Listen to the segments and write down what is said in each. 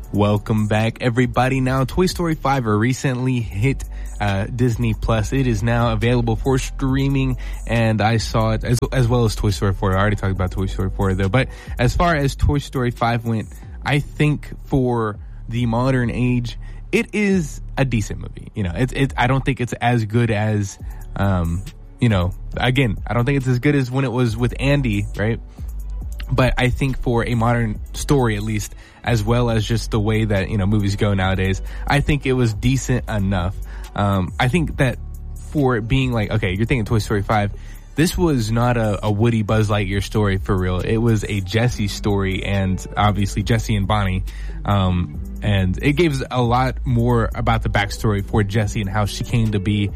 Welcome back, everybody. Now, Toy Story 5 recently hit Disney Plus. It is now available for streaming, and I saw it as well as Toy Story 4. I already talked about Toy Story 4, though. But as far as Toy Story 5 went, I think for the modern age, it is a decent movie. You know, I don't think it's as good as, again, I don't think it's as good as when it was with Andy, right? But I think for a modern story, at least, as well as just the way that, movies go nowadays, I think it was decent enough. I think that for it being like, okay, you're thinking Toy Story 5, this was not a Woody Buzz Lightyear story for real. It was a Jessie story, and obviously Jessie and Bonnie. And it gives a lot more about the backstory for Jessie and how she came to be,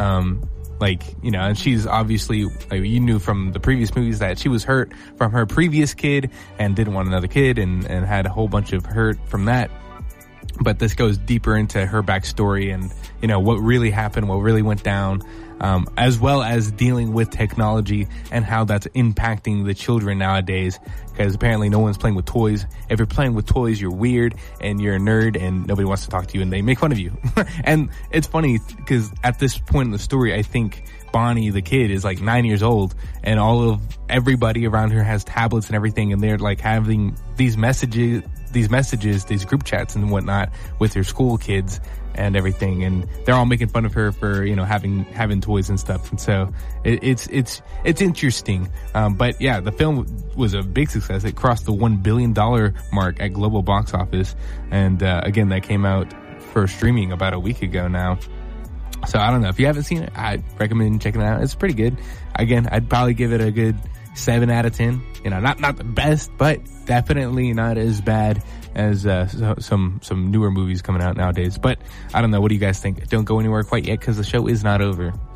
and she's obviously, you knew from the previous movies that she was hurt from her previous kid and didn't want another kid and had a whole bunch of hurt from that. But this goes deeper into her backstory and, what really happened, what really went down, as well as dealing with technology and how that's impacting the children nowadays. Because apparently no one's playing with toys. If you're playing with toys, you're weird and you're a nerd and nobody wants to talk to you and they make fun of you. And it's funny because at this point in the story, I think Bonnie, the kid, is like 9 years old and everybody around her has tablets and everything, and they're like having these messages, these group chats and whatnot with their school kids and everything, and they're all making fun of her for, having toys and stuff. And so it's interesting. But yeah, the film was a big success. It crossed the $1 billion mark at global box office. And, again, that came out for streaming about a week ago now. So I don't know. If you haven't seen it, I'd recommend checking it out. It's pretty good. Again, I'd probably give it a good 7 out of 10. Not the best, but definitely not as bad as some newer movies coming out nowadays. But I don't know. What do you guys think? Don't go anywhere quite yet because the show is not over.